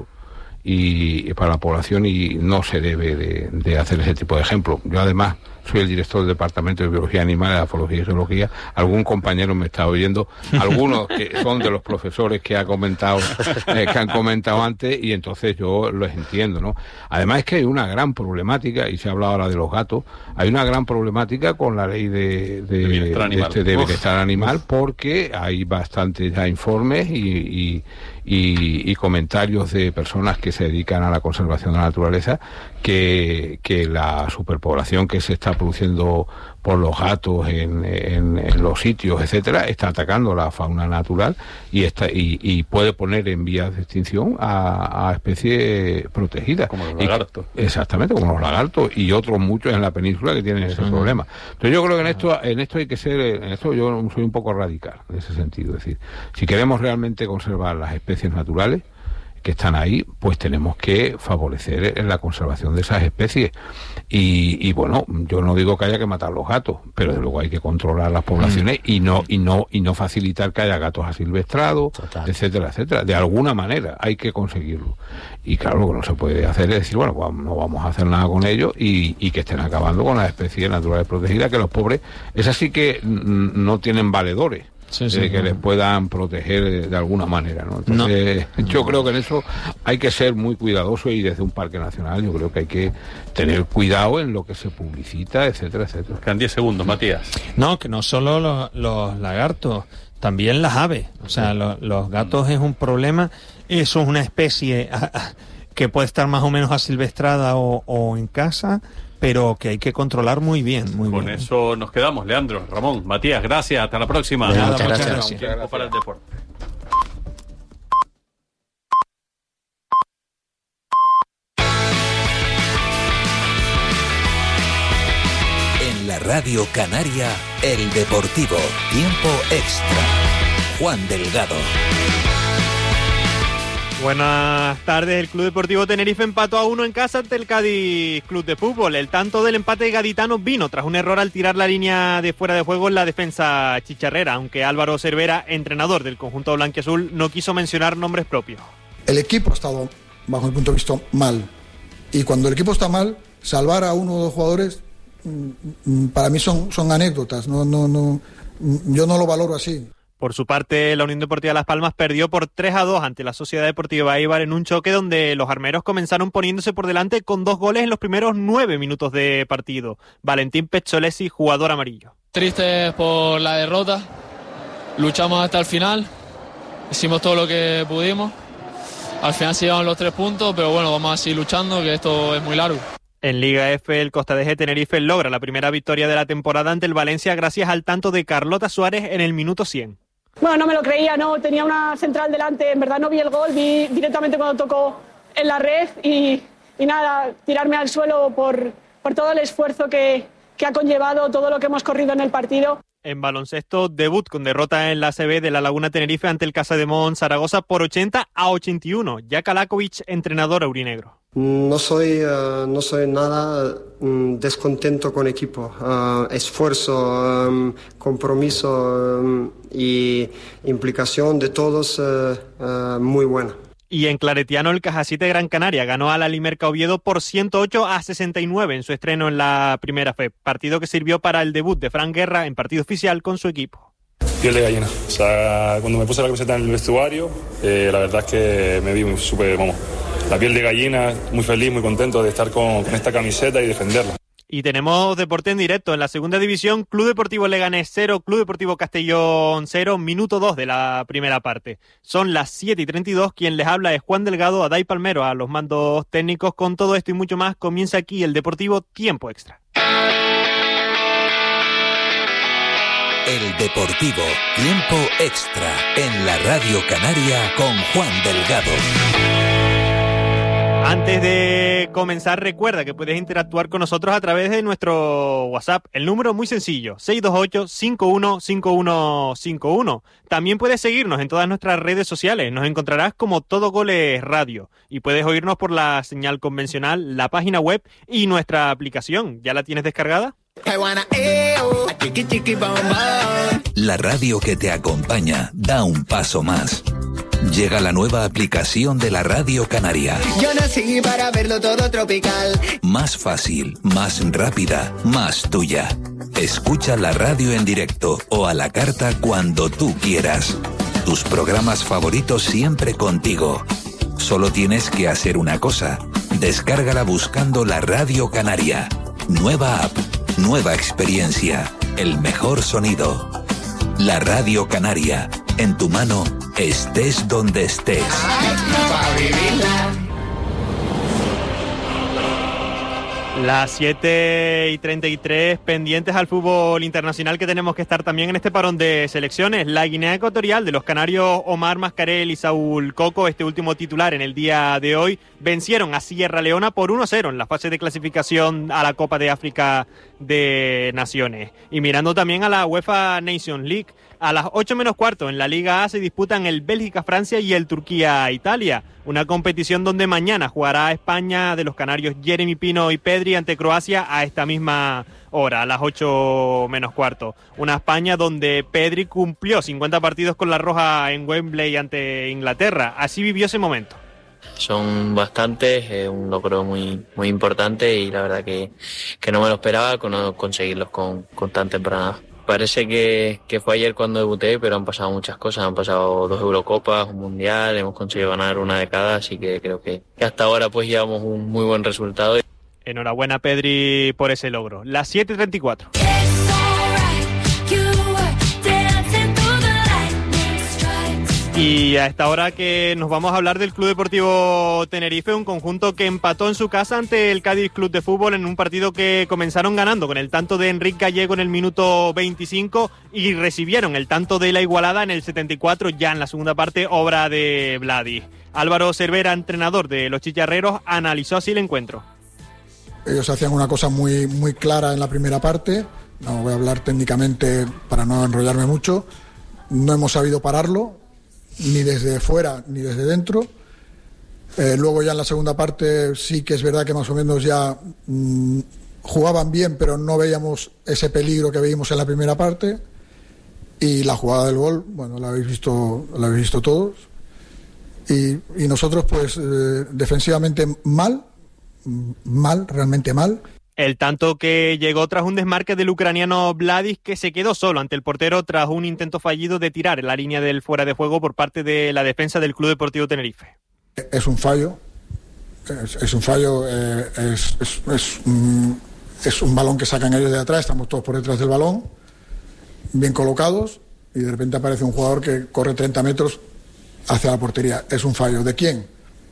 y para la población, y no se debe de, de hacer ese tipo de ejemplo. Yo además soy el director del Departamento de Biología Animal, Afología y Zoología. Algún compañero me está oyendo, algunos que son de los profesores que ha comentado, eh, que han comentado antes, y entonces yo los entiendo, ¿no? Además es que hay una gran problemática, y se ha hablado ahora de los gatos, hay una gran problemática con la ley de, de, de bienestar animal, de, este, de bienestar animal, porque hay bastantes ya informes y, y Y, y comentarios de personas que se dedican a la conservación de la naturaleza que, que la superpoblación que se está produciendo por los gatos en, en, en los sitios, etcétera, está atacando la fauna natural y está y, y puede poner en vías de extinción a, a especies protegidas. Como los lagartos. Y, exactamente, como los lagartos y otros muchos en la península que tienen ese uh-huh. problema. Entonces yo creo que en esto, en esto hay que ser, en esto yo soy un poco radical en ese sentido. Es decir, si queremos realmente conservar las especies naturales que están ahí, pues tenemos que favorecer la conservación de esas especies. Y, y bueno, yo no digo que haya que matar los gatos, pero desde luego hay que controlar las poblaciones mm. y no y no y no facilitar que haya gatos asilvestrados, Total. etcétera, etcétera. De alguna manera hay que conseguirlo. Y claro, lo que no se puede hacer es decir, bueno, pues no vamos a hacer nada con ellos y, y que estén acabando con las especies naturales protegidas, que los pobres, esas sí que n- no tienen valedores. Sí, sí, de que sí. les puedan proteger de, de alguna manera, ¿no? Entonces, no. yo creo que en eso hay que ser muy cuidadoso, y desde un parque nacional yo creo que hay que tener cuidado en lo que se publicita, etcétera, etcétera. Quedan diez segundos, Matías. No, que no solo los, los lagartos, también las aves. O sea, los, los gatos es un problema. Eso es una especie a, a, que puede estar más o menos asilvestrada o, o en casa, pero que hay que controlar muy bien, muy Con bien. Con eso nos quedamos, Leandro, Ramón, Matías, gracias, hasta la próxima. Nada, muchas gracias. gracias. Un tiempo para el deporte. En la Radio Canaria, El Deportivo, tiempo extra. Juan Delgado. Buenas tardes. El Club Deportivo Tenerife empató a uno en casa ante el Cádiz Club de Fútbol. El tanto del empate gaditano vino tras un error al tirar la línea de fuera de juego en la defensa chicharrera, aunque Álvaro Cervera, entrenador del conjunto blanquiazul, no quiso mencionar nombres propios. El equipo ha estado, bajo mi punto de vista, mal. Y cuando el equipo está mal, salvar a uno o dos jugadores, para mí son, son anécdotas. No, no, no, yo no lo valoro así. Por su parte, la Unión Deportiva Las Palmas perdió por tres a dos ante la Sociedad Deportiva Eibar en un choque donde los armeros comenzaron poniéndose por delante con dos goles en los primeros nueve minutos de partido. Valentín Pezzolesi, jugador amarillo. Tristes por la derrota, luchamos hasta el final, hicimos todo lo que pudimos, al final se llevaron los tres puntos, pero bueno, vamos a seguir luchando, que esto es muy largo. En Liga F, el Costa de G Tenerife logra la primera victoria de la temporada ante el Valencia gracias al tanto de Carlota Suárez en el minuto cien. Bueno, no me lo creía, no, tenía una central delante, en verdad no vi el gol, vi directamente cuando tocó en la red y, y nada, tirarme al suelo por, por todo el esfuerzo que, que ha conllevado, todo lo que hemos corrido en el partido. En baloncesto, debut con derrota en la A C B de la Laguna Tenerife ante el Casademont Zaragoza por ochenta a ochenta y uno. Jack Alakovic, entrenador aurinegro. No soy, uh, no soy nada um, descontento con el equipo. Uh, esfuerzo, um, compromiso um, y implicación de todos uh, uh, muy buena. Y en claretiano, el Cajasite Gran Canaria ganó al Alimerca Oviedo por ciento ocho a sesenta y nueve en su estreno en la Primera F, partido que sirvió para el debut de Fran Guerra en partido oficial con su equipo. Piel de gallina. O sea, cuando me puse la camiseta en el vestuario, eh, la verdad es que me vi súper, vamos, la piel de gallina, muy feliz, muy contento de estar con, con esta camiseta y defenderla. Y tenemos deporte en directo en la segunda división. Club Deportivo Leganés cero, Club Deportivo Castellón cero, minuto dos de la primera parte. Son las siete y treinta y dos, quien les habla es Juan Delgado, Adai Palmero a los mandos técnicos. Con todo esto y mucho más, comienza aquí el Deportivo Tiempo Extra. El Deportivo Tiempo Extra en la Radio Canaria con Juan Delgado. Antes de comenzar, recuerda que puedes interactuar con nosotros a través de nuestro WhatsApp. El número es muy sencillo, seis dos ocho, cinco uno cinco uno cinco uno. También puedes seguirnos en todas nuestras redes sociales. Nos encontrarás como Todo Goles Radio. Y puedes oírnos por la señal convencional, la página web y nuestra aplicación. ¿Ya la tienes descargada? La radio que te acompaña da un paso más. Llega la nueva aplicación de la Radio Canaria. Yo nací para verlo todo tropical. Más fácil, más rápida, más tuya. Escucha la radio en directo o a la carta cuando tú quieras. Tus programas favoritos siempre contigo. Solo tienes que hacer una cosa. Descárgala buscando la Radio Canaria. Nueva app, nueva experiencia, el mejor sonido. La Radio Canaria, en tu mano, estés donde estés. Las siete y treinta y tres, pendientes al fútbol internacional, que tenemos que estar también en este parón de selecciones. La Guinea Ecuatorial de los canarios Omar Mascarell y Saúl Coco, este último titular en el día de hoy, vencieron a Sierra Leona por uno a cero en la fase de clasificación a la Copa de África de Naciones. Y mirando también a la UEFA Nations League, a las ocho menos cuarto en la Liga A se disputan el Bélgica-Francia y el Turquía-Italia, una competición donde mañana jugará España de los canarios Jeremy Pino y Pedri ante Croacia a esta misma hora, a las ocho menos cuarto. Una España donde Pedri cumplió cincuenta partidos con la roja en Wembley ante Inglaterra. Así vivió ese momento. Son bastantes, es un logro muy muy importante y la verdad que, que no me lo esperaba con, conseguirlos con, con tan temprana. Parece que, que fue ayer cuando debuté, pero han pasado muchas cosas. Han pasado dos Eurocopas, un Mundial, hemos conseguido ganar una de cada, así que creo que, que hasta ahora pues llevamos un muy buen resultado. Enhorabuena, Pedri, por ese logro. Las siete y treinta y cuatro. Y a esta hora que nos vamos a hablar del Club Deportivo Tenerife, un conjunto que empató en su casa ante el Cádiz Club de Fútbol en un partido que comenzaron ganando con el tanto de Enrique Gallego en el minuto veinticinco y recibieron el tanto de la igualada en el setenta y cuatro, ya en la segunda parte, obra de Vladi. Álvaro Cervera, entrenador de los Chicharreros, analizó así el encuentro. Ellos hacían una cosa muy, muy clara en la primera parte, no voy a hablar técnicamente para no enrollarme mucho, no hemos sabido pararlo, ni desde fuera ni desde dentro. Eh, luego ya en la segunda parte sí que es verdad que más o menos ya mmm, jugaban bien, pero no veíamos ese peligro que veíamos en la primera parte. Y la jugada del gol, bueno, la habéis visto, la habéis visto todos. Y, y nosotros pues eh, defensivamente mal, mal, realmente mal. El tanto que llegó tras un desmarque del ucraniano Vladis, que se quedó solo ante el portero tras un intento fallido de tirar en la línea del fuera de juego por parte de la defensa del Club Deportivo Tenerife. Es un fallo, es, es un fallo, eh, es, es, es, un, es un balón que sacan ellos de atrás, estamos todos por detrás del balón, bien colocados, y de repente aparece un jugador que corre treinta metros hacia la portería. Es un fallo. ¿De quién?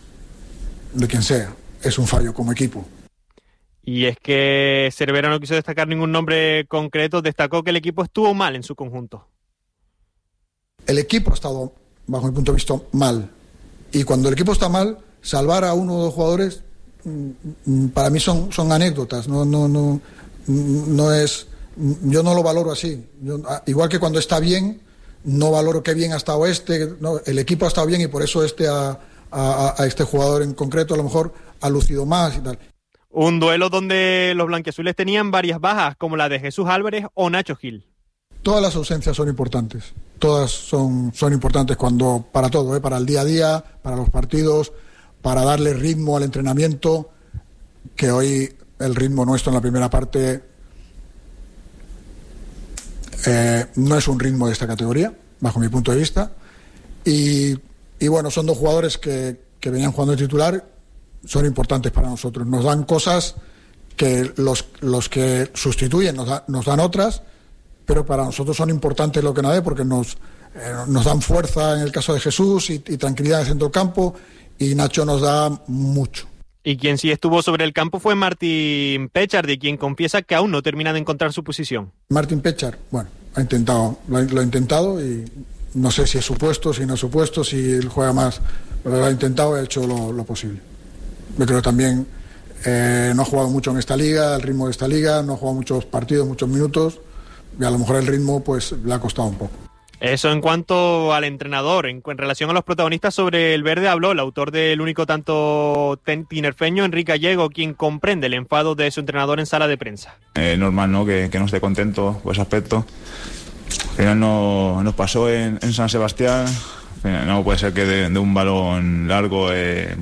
De quien sea. Es un fallo como equipo. Y es que Cervera no quiso destacar ningún nombre concreto, destacó que el equipo estuvo mal en su conjunto. El equipo ha estado, bajo mi punto de vista, mal. Y cuando el equipo está mal, salvar a uno o dos jugadores, para mí son, son anécdotas, no, no, no, no es, yo no lo valoro así. Yo, igual que cuando está bien, no valoro qué bien ha estado este, no, el equipo ha estado bien y por eso este a, a, a este jugador en concreto a lo mejor ha lucido más y tal. Un duelo donde los blanquiazules tenían varias bajas, como la de Jesús Álvarez o Nacho Gil. todas las ausencias son importantes. Todas son, son importantes cuando para todo, ¿eh? Para el día a día, para los partidos, para darle ritmo al entrenamiento, que hoy el ritmo nuestro en la primera parte eh, no es un ritmo de esta categoría, bajo mi punto de vista. Y, y bueno, son dos jugadores que, que venían jugando de titular, son importantes para nosotros. Nos dan cosas que los, los que sustituyen nos, da, nos dan otras, pero para nosotros son importantes lo que nadie, porque nos, eh, nos dan fuerza en el caso de Jesús y, y tranquilidad en el centro del campo, y Nacho nos da mucho. Y quien sí estuvo sobre el campo fue Martín Pechardi, quien confiesa que aún no termina de encontrar su posición. Martín Pechar, bueno, ha intentado, lo ha, lo ha intentado y no sé si es supuesto, si no es supuesto, si él juega más, pero lo ha intentado y ha hecho lo, lo posible. Yo creo que también eh, no ha jugado mucho en esta liga, el ritmo de esta liga, no ha jugado muchos partidos, muchos minutos, y a lo mejor el ritmo pues le ha costado un poco. Eso en cuanto al entrenador. En, en relación a los protagonistas, sobre el verde habló el autor del único tanto tinerfeño, Enrique Gallego, quien comprende el enfado de su entrenador en sala de prensa. Eh, normal, ¿no?, que, que no esté contento por ese aspecto. Al final no, nos pasó en, en San Sebastián. No puede ser que de, de un balón largo eh,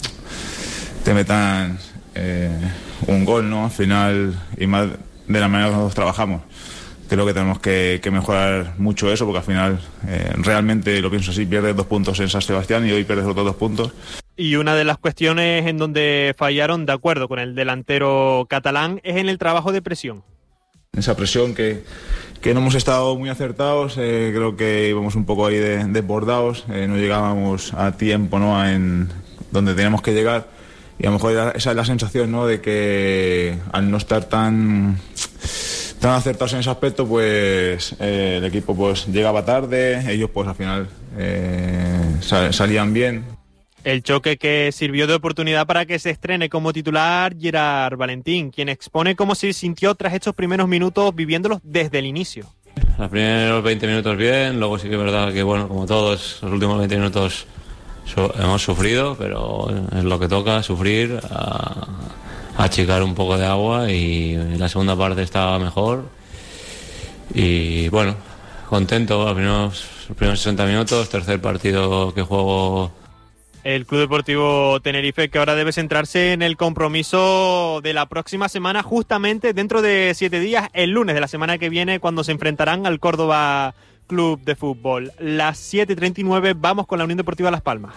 te metan eh, un gol, ¿no? Al final, y más de la manera que nosotros trabajamos. Creo que tenemos que, que mejorar mucho eso, porque al final eh, realmente, lo pienso así, pierdes dos puntos en San Sebastián y hoy pierdes otros dos puntos. Y una de las cuestiones en donde fallaron, de acuerdo con el delantero catalán, es en el trabajo de presión. Esa presión que, que no hemos estado muy acertados, eh, creo que íbamos un poco ahí de, desbordados, eh, no llegábamos a tiempo, ¿no?, en donde teníamos que llegar, y a lo mejor esa es la sensación, ¿no?, de que al no estar tan... tan acertados en ese aspecto, pues eh, el equipo pues llegaba tarde, ellos pues al final eh, sal, salían bien. El choque que sirvió de oportunidad para que se estrene como titular Gerard Valentín, quien expone cómo se sintió tras estos primeros minutos viviéndolos desde el inicio. Los primeros veinte minutos bien, luego sí que es verdad que, bueno, como todos, los últimos veinte minutos so, hemos sufrido, pero es lo que toca, sufrir, a, achicar un poco de agua, y la segunda parte estaba mejor. Y bueno, contento, los primeros, los primeros sesenta minutos, tercer partido que juego. El Club Deportivo Tenerife, que ahora debe centrarse en el compromiso de la próxima semana, justamente dentro de siete días, el lunes de la semana que viene, cuando se enfrentarán al Córdoba Club de Fútbol. Las siete y treinta y nueve, vamos con la Unión Deportiva Las Palmas.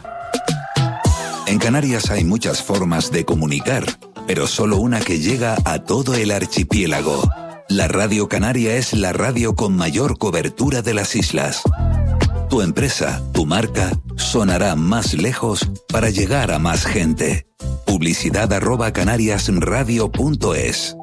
En Canarias hay muchas formas de comunicar, pero solo una que llega a todo el archipiélago. La Radio Canaria es la radio con mayor cobertura de las islas. Tu empresa, tu marca, sonará más lejos para llegar a más gente. Publicidad arroba canariasradio punto es.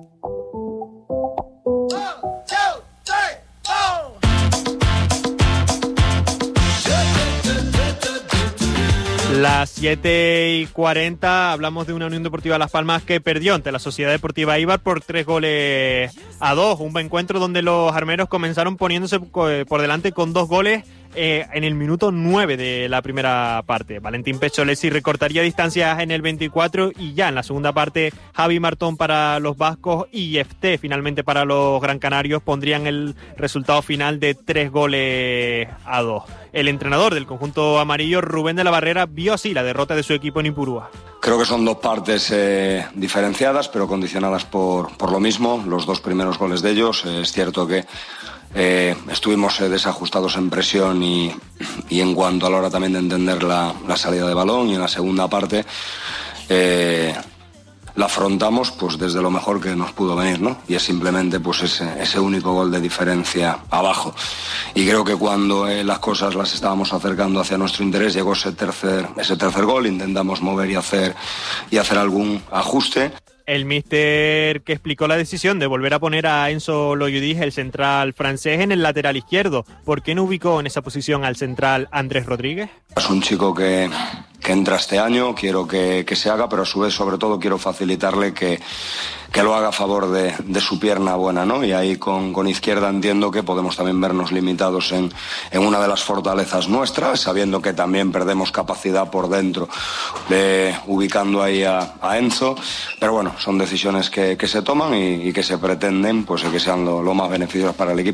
Las siete y cuarenta, hablamos de una Unión Deportiva Las Palmas que perdió ante la Sociedad Deportiva Eibar por tres goles a dos. Un encuentro donde los armeros comenzaron poniéndose por delante con dos goles eh, en el minuto nueve de la primera parte. Valentín Pecholesi recortaría distancias en el veinticuatro, y ya en la segunda parte Javi Martón para los vascos y Efté finalmente para los gran canarios pondrían el resultado final de tres goles a dos. El entrenador del conjunto amarillo, Rubén de la Barrera, vio así la derrota de su equipo en Ipurúa. Creo que son dos partes eh, diferenciadas, pero condicionadas por, por lo mismo. Los dos primeros goles de ellos, eh, es cierto que eh, estuvimos eh, desajustados en presión y, y en cuanto a la hora también de entender la, la salida de balón, y en la segunda parte eh, la afrontamos pues desde lo mejor que nos pudo venir, ¿no? Y es simplemente pues ese, ese único gol de diferencia abajo. Y creo que cuando eh, las cosas las estábamos acercando hacia nuestro interés, llegó ese tercer, ese tercer gol, intentamos mover y hacer, y hacer algún ajuste. El míster que explicó la decisión de volver a poner a Enzo Loyudis, el central francés, en el lateral izquierdo. ¿Por qué no ubicó en esa posición al central Andrés Rodríguez? Es un chico que, que entra este año, quiero que, que se haga, pero a su vez, sobre todo, quiero facilitarle que, que lo haga a favor de, de su pierna buena, ¿no? Y ahí con, con izquierda entiendo que podemos también vernos limitados en, en una de las fortalezas nuestras, sabiendo que también perdemos capacidad por dentro, de, ubicando ahí a, a Enzo, pero bueno, son decisiones que, que se toman y, y que se pretenden pues que sean lo, lo más beneficiosas para el equipo.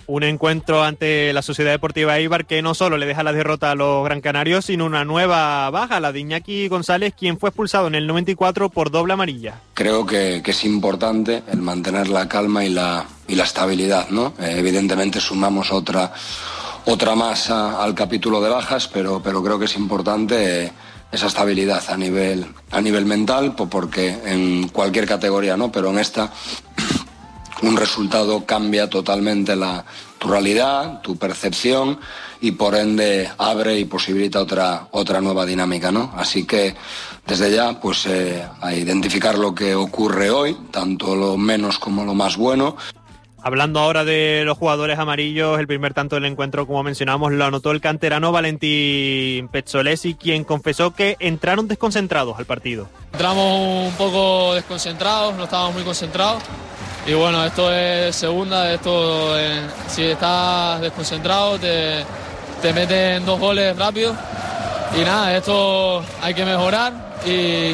Un encuentro ante la Sociedad Deportiva Eibar que no solo le deja la derrota a los Gran Canarios, sino una nueva baja, la de Iñaki González, quien fue expulsado en el noventa y cuatro por doble amarilla. Creo que, que es importante el mantener la calma y la, y la estabilidad, ¿no? Eh, evidentemente sumamos otra, otra más a, al capítulo de bajas, pero, pero creo que es importante eh, esa estabilidad a nivel, a nivel mental, porque en cualquier categoría, ¿no? Pero en esta un resultado cambia totalmente la, tu realidad, tu percepción y por ende abre y posibilita otra, otra nueva dinámica, ¿no? Así que desde ya pues eh, a identificar lo que ocurre hoy, tanto lo menos como lo más bueno. Hablando ahora de los jugadores amarillos, el primer tanto del encuentro, como mencionamos, lo anotó el canterano Valentín Pezzolesi, quien confesó que entraron desconcentrados al partido. Entramos un poco desconcentrados, no estábamos muy concentrados. Y bueno, esto es segunda, esto eh, si estás desconcentrado te, te meten dos goles rápido. Y nada, esto hay que mejorar y,